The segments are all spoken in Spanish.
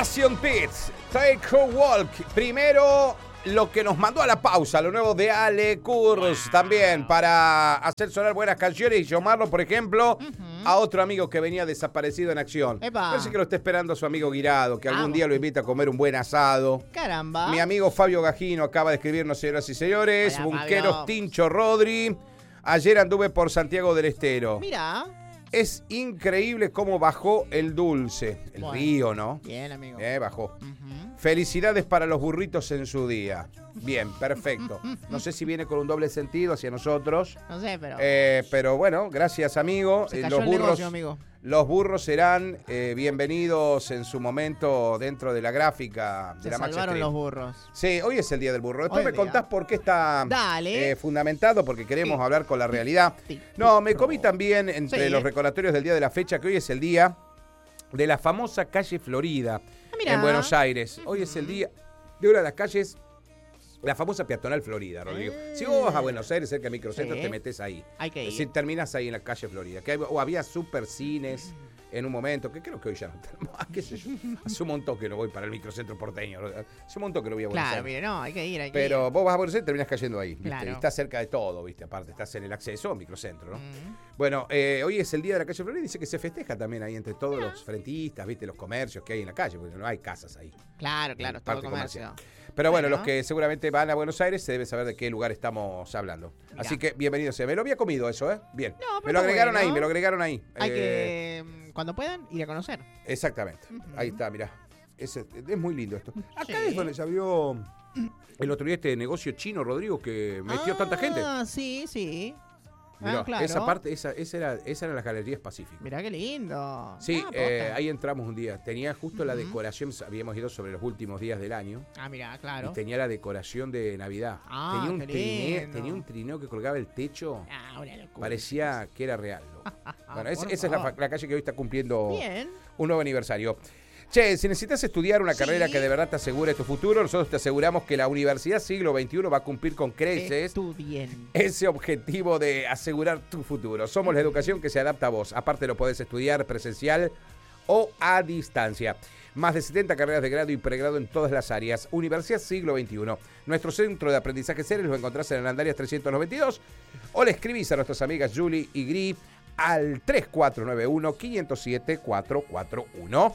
Passion Pit, Take a Walk. Primero, lo que nos mandó a la pausa, lo nuevo de Ale Kurz, también para hacer sonar buenas canciones y llamarlo, por ejemplo, a otro amigo que venía desaparecido en acción. Parece que lo está esperando a su amigo Guirado, que algún día lo invita a comer un buen asado. Caramba. Mi amigo Fabio Gagino acaba de escribirnos, señoras y señores. Hola, Bunqueros Fabio. Tincho Rodri. Ayer anduve por Santiago del Estero. Mira. Es increíble cómo bajó el dulce. El río, ¿no? Bien, amigo. Bajó. Felicidades para los burritos en su día. Bien, perfecto. No sé si viene con un doble sentido hacia nosotros. No sé, pero... Pero bueno, gracias, amigo. Se cayó el negocio, amigo. Los burros serán bienvenidos en su momento dentro de la gráfica de la Max salvaron Street. los burros. Sí, hoy es el día del burro. Después Hoy me día. contás por qué está Dale. fundamentado, porque queremos hablar con la realidad. Sí. No, me comí también entre Sí. los recordatorios del día de la fecha, que hoy es el día de la famosa calle Florida mirá. en Buenos Aires. Hoy es el día de una de las calles, la famosa peatonal Florida, Rodrigo. Si vos vas a Buenos Aires, cerca del microcentro, Sí. te metés ahí. Hay que ir. Es decir, terminás ahí en la calle Florida. O había super cines en un momento, que creo que hoy ya no tenemos. Qué sé yo. Hace un montón que no voy para el microcentro porteño. Hace un montón que no voy a Buenos Claro, Aires. mire, no, hay que ir, hay que Pero ir. vos vas a Buenos Aires y terminás cayendo ahí, ¿viste? Claro. Y estás cerca de todo, ¿viste? Aparte, estás en el acceso al microcentro, ¿no? Bueno, hoy es el día de la calle Florida y dice que se festeja también ahí entre todos los frentistas, ¿viste? Los comercios que hay en la calle, porque no hay casas ahí. Claro, claro, todo Parque comercio. comercial. Pero bueno, Bueno. los que seguramente van a Buenos Aires se deben saber de qué lugar estamos hablando. Mirá. Así que bienvenido sea. Me lo había comido eso, ¿eh? Bien. No, pero me lo está agregaron bueno. ahí, me lo agregaron ahí. Hay que, cuando puedan, ir a conocer. Exactamente. Ahí está, mirá. Es muy lindo esto. Acá Sí. es donde se abrió el otro día este negocio chino, Rodrigo, que metió tanta gente. Ah, sí, sí. Mirá, claro. esa parte, esa eran las Galerías Pacífico. Mirá qué lindo. Sí, posta. ahí entramos un día. Tenía justo la decoración, habíamos ido sobre los últimos días del año. Ah, mirá, claro. Y tenía la decoración de Navidad. Ah, tenía un qué trineo, lindo. tenía un trineo que colgaba el techo. Ah, una locura. Parecía que era real. loco. Bueno, esa por es favor. la calle que hoy está cumpliendo Bien. un nuevo aniversario. Che, si necesitas estudiar una carrera que de verdad te asegure tu futuro, nosotros te aseguramos que la Universidad Siglo XXI va a cumplir con creces Estudien. ese objetivo de asegurar tu futuro. Somos la educación que se adapta a vos. Aparte lo podés estudiar presencial o a distancia. Más de 70 carreras de grado y pregrado en todas las áreas. Universidad Siglo XXI. Nuestro centro de aprendizaje Ceres lo encontrás en Andarias 392 o le escribís a nuestras amigas Julie y Gri al 3491-507-441.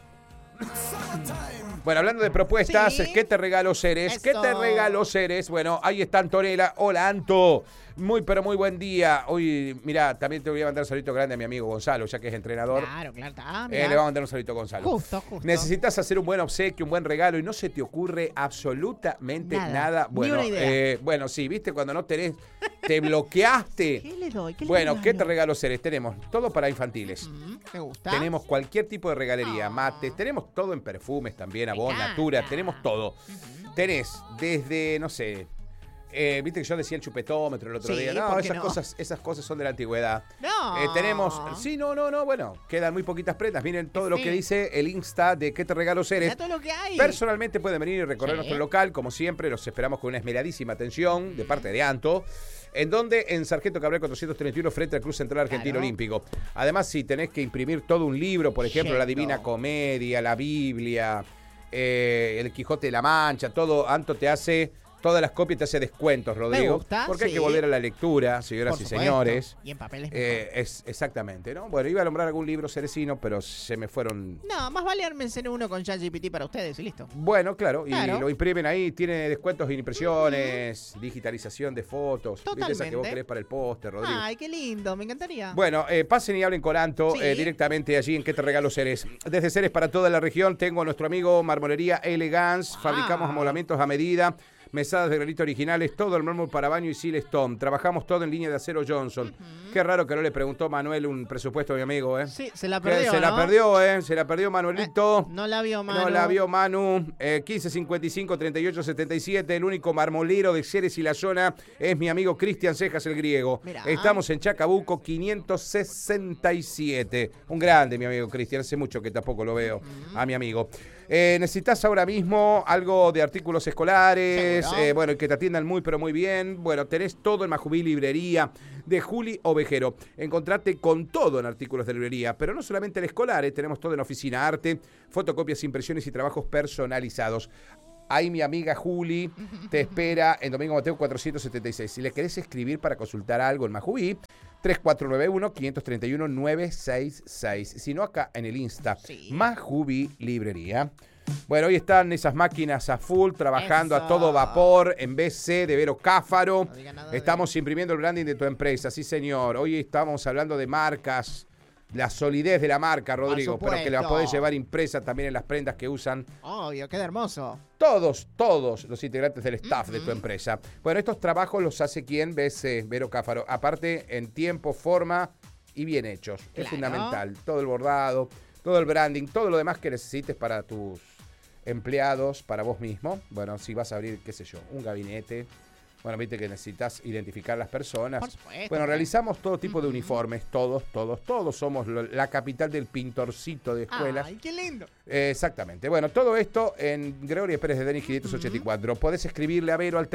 Bueno, hablando de propuestas, Sí. ¿qué te regaló Ceres? ¿Qué te Eso. regaló Ceres? Bueno, ahí está Antonella. Hola, Anto. Muy, pero muy buen día. Hoy, mira, también te voy a mandar un saludito grande a mi amigo Gonzalo, ya que es entrenador. Claro, claro. Ah, Le mirá. vamos a mandar un saludito a Gonzalo. Justo. Necesitas hacer un buen obsequio, un buen regalo y no se te ocurre absolutamente Nada. nada. Ni Bueno, una idea. bueno, sí, viste, cuando no tenés, te bloqueaste. ¿Qué le doy? ¿Qué le Bueno, ¿qué te regalo? regaló Ceres? Tenemos todo para infantiles. Me gusta. Tenemos cualquier tipo de regalería, Ah. mates, tenemos todo en perfumes también, Avon, encanta. Natura, tenemos todo. Tenés desde, no sé, viste que yo decía el chupetómetro el otro Sí, día. No, ¿por qué esas no? esas cosas son de la antigüedad. No. Tenemos, sí, no, bueno, quedan muy poquitas prendas. Miren todo lo Sí. que dice el Insta de ¿Qué te regalo Ceres? Mirá todo lo que hay. Personalmente pueden venir y recorrer Sí. nuestro local, como siempre, los esperamos con una esmeradísima atención de parte de Anto. ¿En donde? En Sargento Cabral 431, frente al Club Central Argentino Claro. Olímpico. Además, si tenés que imprimir todo un libro, por ejemplo, La Yendo. Divina Comedia, la Biblia, El Quijote de la Mancha, todo, Anto te hace todas las copias, te hace descuentos, Rodrigo. gusta, porque hay sí. que volver a la lectura, señoras Por y supuesto. señores. Y en papel es mejor. Exactamente, ¿no? Bueno, iba a nombrar algún libro cerecino, pero se me fueron. No, más vale ármense uno con ChatGPT para ustedes y listo. Bueno, claro, Claro. y lo imprimen ahí, tiene descuentos en impresiones, digitalización de fotos, ¿viste? Esa que vos Totalmente. querés para el póster, Rodrigo. Ay, qué lindo, me encantaría. Bueno, pasen y hablen con Anto Sí. directamente allí en ¿Qué te regalo Ceres? Desde Ceres para toda la región tengo a nuestro amigo Marmolería Elegance, fabricamos amoblamientos a medida, mesadas de granito originales, todo el mármol para baño y Silestone. Trabajamos todo en línea de acero Johnson. Qué raro que no le preguntó Manuel un presupuesto a mi amigo, ¿eh? Sí, se la Que perdió, se la ¿no? perdió, ¿eh? Se la perdió Manuelito. No la vio, Manu. No la vio Manu. 1555-3877. El único marmolero de Ceres y la zona es mi amigo Cristian Cejas, el griego. Mirá. Estamos en Chacabuco 567. Un grande, mi amigo Cristian. Hace mucho que tampoco lo veo a mi amigo. ¿Necesitas ahora mismo algo de artículos escolares? lugares, Seguro. bueno, y que te atiendan muy, pero muy bien. Bueno, tenés todo en Majubí Librería de Juli Ovejero. Encontrate con todo en artículos de librería, pero no solamente el escolar, tenemos todo en oficina arte, fotocopias, impresiones y trabajos personalizados. Ahí mi amiga Juli te espera en Domingo Mateo 476. Si le querés escribir para consultar algo en Majubí, 3491-531-966. Si no, acá en el Insta, Sí. Majubí Librería. Bueno, hoy están esas máquinas a full, trabajando Eso. a todo vapor en BC de Vero Cáfaro. No diga nada de- Estamos imprimiendo el branding de tu empresa, sí señor. Hoy estamos hablando de marcas, la solidez de la marca, Rodrigo, pero que la supuesto. podés llevar impresa también en las prendas que usan Obvio, queda hermoso. todos los integrantes del staff de tu empresa. Bueno, estos trabajos los hace quien, BC, Vero Cáfaro. Aparte, en tiempo, forma y bien hechos. Es Claro. fundamental. Todo el bordado, todo el branding, todo lo demás que necesites para tus empleados, para vos mismo. Bueno, si vas a abrir, qué sé yo, un gabinete. Bueno, viste que necesitas identificar las personas. Por supuesto. Bueno, realizamos todo tipo de uniformes, todos. Somos la capital del pintorcito de escuelas. Ay, qué lindo. Exactamente. Bueno, todo esto en Gregorio Pérez de Denis 584. Podés escribirle a Vero al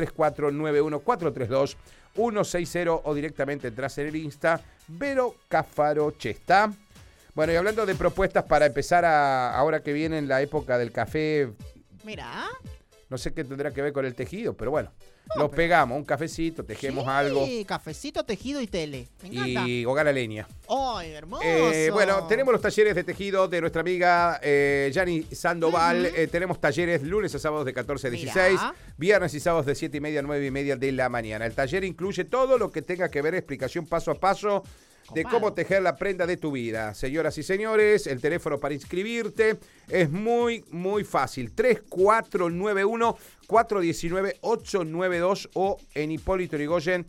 3491-432-160 o directamente entras en el Insta Vero Cáfaro Chesta. Bueno, y hablando de propuestas para empezar ahora que viene la época del café, Mira. no sé qué tendrá que ver con el tejido, pero bueno, No, lo pero- pegamos, un cafecito, tejemos algo Cafecito, tejido y tele. Me encanta. y hogar a leña. ¡Ay, hermoso! Bueno, tenemos los talleres de tejido de nuestra amiga Yani Sandoval. Tenemos talleres lunes a sábados de 14 a 16, Mirá. viernes y sábados de 7:30 a 9:30 de la mañana. El taller incluye todo lo que tenga que ver, explicación paso a paso de Copado. cómo tejer la prenda de tu vida. Señoras y señores, el teléfono para inscribirte es muy, muy fácil. 3491-419-892 o en Hipólito Yrigoyen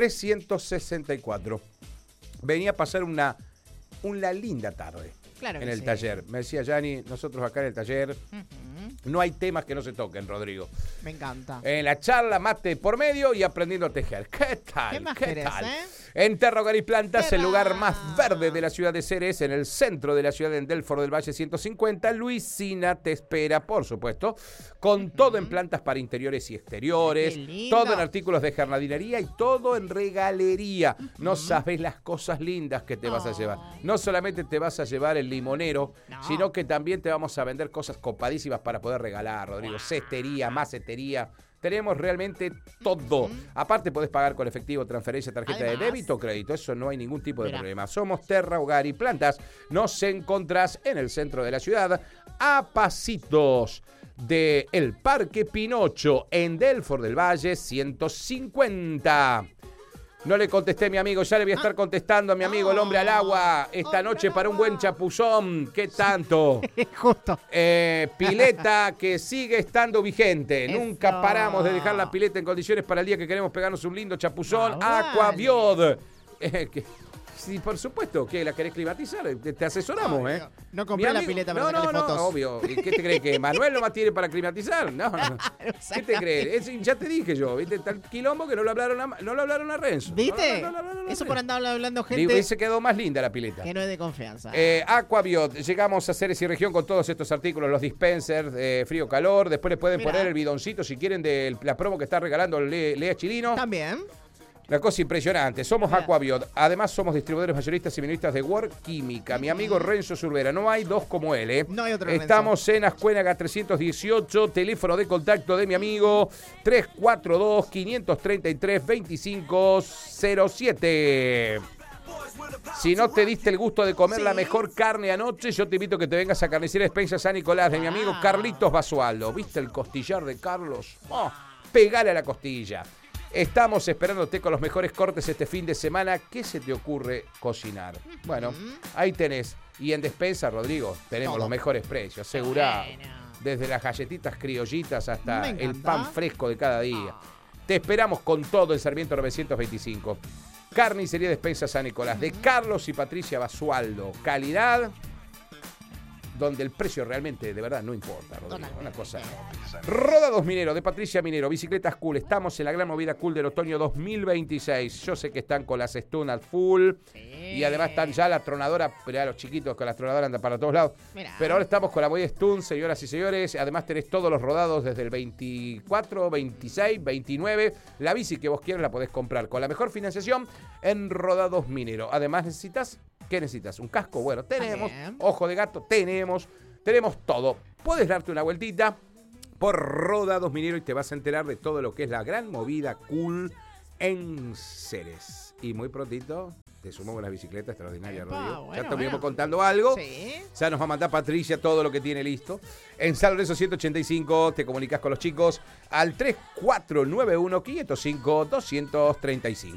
364. Venía a pasar una linda tarde Claro en que el sí. taller. Me decía Yani, nosotros acá en el taller Ujú. no hay temas que no se toquen, Rodrigo. Me encanta. En la charla, mate por medio y aprendiendo a tejer. ¿Qué tal? ¿Qué más querés, tal? eh? En Terra Hogar y Plantas, el Terra. lugar más verde de la ciudad de Ceres, en el centro de la ciudad, en Delfort del Valle 150, Luisina te espera, por supuesto, con todo en plantas para interiores y exteriores, Qué lindo. todo en artículos de jardinería y todo en regalería. No sabes las cosas lindas que te vas a Oh. llevar. No solamente te vas a llevar el limonero, No. sino que también te vamos a vender cosas copadísimas para poder regalar, Rodrigo. Cestería, macetería. Tenemos realmente todo. Aparte podés pagar con efectivo, transferencia, tarjeta Además. de débito o crédito. Eso no hay ningún tipo de Mirá. problema. Somos Terra, Hogar y Plantas. Nos encontrás en el centro de la ciudad a pasitos de el Parque Pinocho en Delfort del Valle 150. No le contesté a mi amigo, ya le voy a estar contestando a mi amigo el hombre al agua esta Hombre noche al para un agua. buen chapuzón. ¿Qué tanto? Justo. Pileta que sigue estando vigente. Eso. Nunca paramos de dejar la pileta en condiciones para el día que queremos pegarnos un lindo chapuzón. Ah, vale. Aquaviod. Sí, por supuesto, que la querés climatizar, te asesoramos, Obvio. ¿eh? No compré Mi la amigo- pileta para no, sacarle no, fotos. No, obvio. ¿Y qué te crees que Manuel nomás tiene para climatizar? No, no. ¿Qué te crees? Ya te dije yo, ¿viste? Tal quilombo que no lo hablaron a Renzo. ¿Viste? No lo hablaron a Eso Renzo. por andar hablando Digo, gente y se quedó más linda la pileta. que no es de confianza. Aquaviot, llegamos a Ceres y Región con todos estos artículos, los dispensers, frío-calor, después le pueden Mirá. poner el bidoncito si quieren de la promo que está regalando Lea Chilino. También. La cosa impresionante, somos Mirá. Aquaviot, además somos distribuidores mayoristas y minoristas de Work Química. Mi amigo Renzo Zurbera, no hay dos como él, ¿eh? No hay otro Estamos en Ascuénaga 318, teléfono de contacto de mi amigo 342-533-2507. Si no te diste el gusto de comer Sí. la mejor carne anoche, yo te invito a que te vengas a Carnicería Despensa San Nicolás de mi amigo Ah. Carlitos Basualdo. ¿Viste el costillar de Carlos? Oh, pegale a la costilla. Estamos esperándote con los mejores cortes este fin de semana. ¿Qué se te ocurre cocinar? Bueno, ahí tenés. Y en Despensa, Rodrigo, tenemos Todo. los mejores precios, asegurado. Bueno. Desde las galletitas criollitas hasta Me el encanta. pan fresco de cada día. Te esperamos con todo en Sarmiento 925. Carnicería Despensa San Nicolás, de Carlos y Patricia Basualdo. Calidad donde el precio realmente, de verdad, no importa, Rodrigo. Totalmente. Una cosa. Rodados Minero, de Patricia Minero, bicicletas cool. Estamos en la gran movida cool del otoño 2026. Yo sé que están con las Stun al full. Sí. Y además están ya la tronadora, pero a los chiquitos con la tronadora andan para todos lados. Mirá. Pero ahora estamos con la movida Stun, señoras y señores. Además tenés todos los rodados desde el 24, 26, 29. La bici que vos quieras la podés comprar con la mejor financiación en Rodados Minero. Además necesitas, ¿qué necesitas? ¿Un casco? Bueno, tenemos. También. Ojo de gato, tenemos todo. Puedes darte una vueltita por Rodados Minero y te vas a enterar de todo lo que es la gran movida cool en Ceres. Y muy prontito te sumamos una bicicleta extraordinaria, Epa, Rodrigo. bueno, Ya te bueno. contando algo. Sí. Ya nos va a mandar Patricia todo lo que tiene listo. En San Lorenzo 185 te comunicas con los chicos al 3491 505 235.